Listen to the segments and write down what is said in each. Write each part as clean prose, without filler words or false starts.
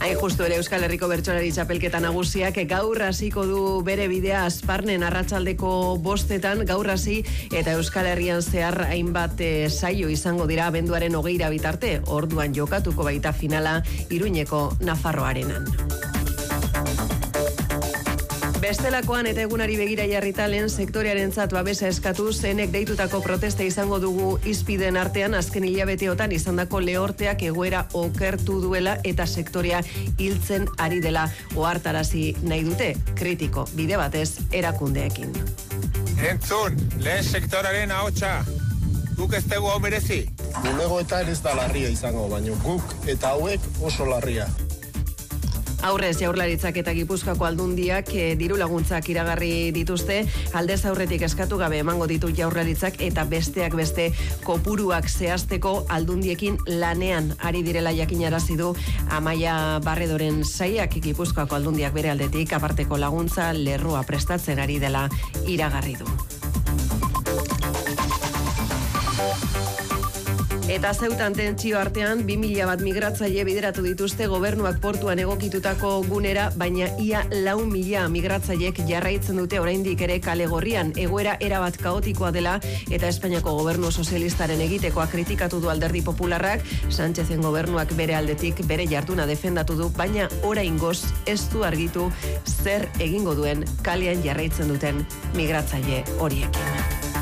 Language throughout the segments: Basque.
Hain justu ere Euskal Herriko Bertsolari Txapelketa nagusiak gaur hasiko du bere bidea Asparnen arratsaldeko 5:00 gaur hasi eta Euskal Herrian zehar hainbat saio izango dira abenduaren 20 bitarte. Orduan jokatuko baita finala Iruñeko Nafarro Arenan. Bestelakoan eta egunari begira jarrita lehen sektorearentzat babesa eskatu zenek deitutako protesta izango dugu hizpideen artean azken hilabeteotan izandako lehorteak egoera okertu duela eta sektorea hiltzen ari dela ohartarazi nahi dute, kritiko bide batez erakundeekin. Entzun, lehen sektoraren ahotsa, guk ez dugu hau merezi. Bulegoetan ez da larria izango, baina guk eta hauek oso larria. Aurrez Jaurlaritzak eta Gipuzkoako Aldundiak diru laguntzak iragarri dituzte, aldez aurretik eskatu gabe emango ditu Jaurlaritzak eta besteak beste kopuruak zehazteko Aldundiekin lanean ari direla jakinarazi du Amaia Barredoren sailak. Gipuzkoako Aldundiak bere aldetik aparteko laguntza lerroa prestatzen ari dela iragarri du. Eta Zeutan tentsio artean 2001 migratzaile bideratu dituzte gobernuak portuan egokitutako gunera, baina ia 4.000 migratzailek jarraitzen dute oraindik ere kale gorrian. Egoera erabat kaotikoa dela eta Espainiako gobernu sozialistaren egitekoa kritikatu du Alderdi Popularrak. Sánchezen gobernuak bere aldetik bere jarduna defendatu du, baina oraingoz ez du argitu zer egingo duen kalean jarraitzen duten migratzaile horiekin.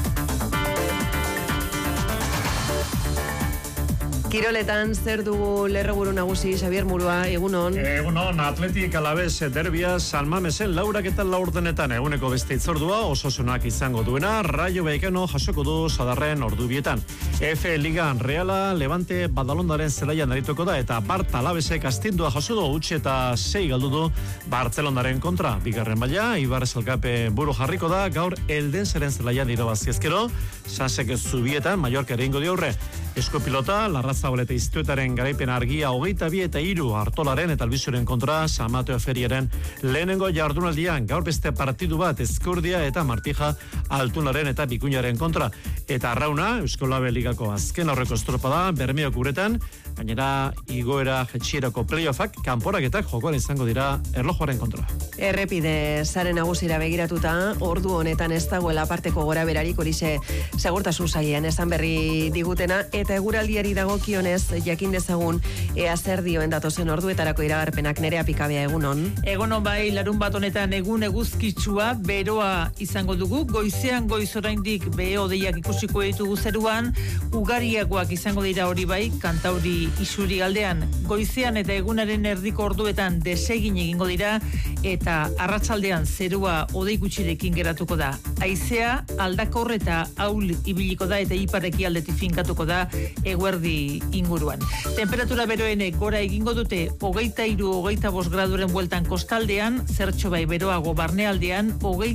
Kiroletan zer dugu lerroburu nagusi, Xabier Murua, egunon? Egunon, Atletik Alabez derbia San Mamesen 4:04 eguneko beste itzordua Osasunak izango duena, Rayo Vallecano jasoko du sadarren ordubietan. F Ligan Reala, Levante Badalondaren zelaian arituko da eta Barta Alabezek astindua jaso du 6-6 galdu du Bartzelonaren kontra. Bigarren maila, Ibar Salkape buru jarriko da, gaur Eldenseren zelaian irabazi ezkero, Sasek Zubietan Mallorca egingo dio aurre. Eskopilota, Larrazabaleta Iztuetaren garaipen argia 22 eta 3 Artolaren eta Albizioren kontra San Mateo Feriaren lehenengo jardunaldian gaur beste partidu bat Ezkurdia eta Martija Altunaren eta Bikuñaren kontra. Eta Arrauna, Euskolabe Ligako azken aurreko estropada Bermeok uretan, gainera igoera jetxierako playoffak kanporaketak jokoan izango dira erlojuaren kontra. Errepide sare nagusira begiratuta, ordu honetan ez dagoela aparteko gora berarik, horixe segurtasun sailean esan berri digutena, eta eguraldiari dagokionez jakin dezagun ea zer dioen datozen orduetarako iragarpenak. Nerea Pikabea, egunon. Egunon bai, larun bat honetan egun eguzkitsua, beroa izango dugu, goizean goiz oraindik behe-hodeiak ikusiko ditugu zeruan, ugariagoak izango dira hori bai, Kantauri isuri aldean, goizean eta egunaren erdiko orduetan desegin egingo dira, eta arratsaldean zerua hodei gutxirekin geratuko da. Haizea aldakor eta ahul ibiliko da eta ipareki aldetik finkatuko da eguerdi inguruan. Temperatura beroenek gora egingo dute 23-25 graduren bueltan kostaldean, zertxo bai beroago barnealdean,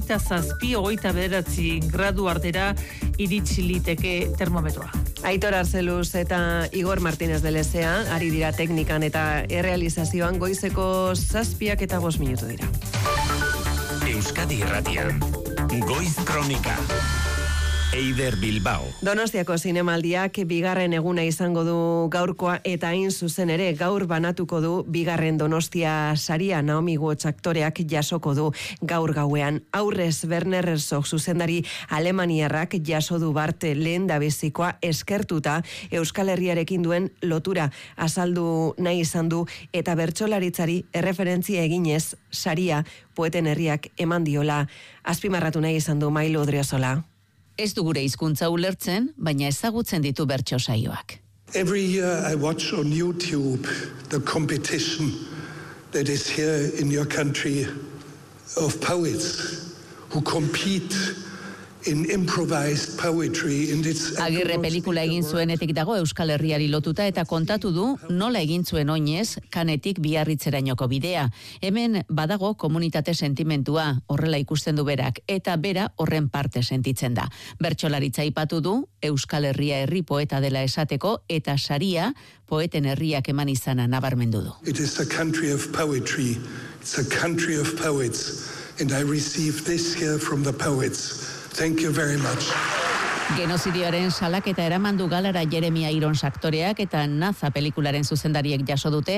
27-29 gradu artera iritsi liteke termometroa. Aitor Arzeluz eta Igor Martínez de Lezea ari dira teknikan eta errealizazioan goizeko 7:05 dira. Euskadi Irratian, Goiz Kronika. Eider Bilbao. Donostiako zinemaldiak bigarren eguna izango du gaurkoa eta hain zuzen ere gaur banatuko du bigarren Donostia saria. Naomi Watts aktoreak jasoko du gaur gauean. Aurrez Werner Herzog zuzendari alemaniarrak jaso du barte lehendabizikoa eskertuta Euskal Herriarekin duen lotura azaldu nahi izan du eta bertsolaritzari erreferentzia eginez saria poeten herriak eman diola azpimarratu nahi izan du Mailo Odriozola. Ez du gure hizkuntza ulertzen, baina ezagutzen ditu bertso saioak. Every year I watch on YouTube the competition that is here in your country of poets who compete in improvised poetry and its Agirre pelikula egin zuenetik dago Euskal Herriari lotuta eta kontatu du nola egin zuen oinez Kanetik Biarritzerainoko bidea. Hemen badago komunitate sentimentua, horrela ikusten du berak eta bera horren parte sentitzen da. Bertsolaritza aipatu du Euskal Herria herri poeta dela esateko eta saria poeten herriak eman izana nabarmendu du. It is a country of poetry. It's a country of poets and I receive this here from the poets. Thank you very much. Genozidioaren salaketa eramandu galara Jeremia Irons aktoreak eta Naza pelikularen zuzendariek jaso dute